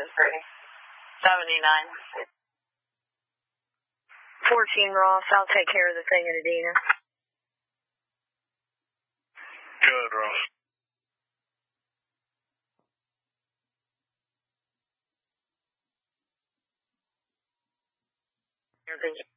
79. 14 Ross, I'll take care of the thing at Adena. Good, Ross. Everything.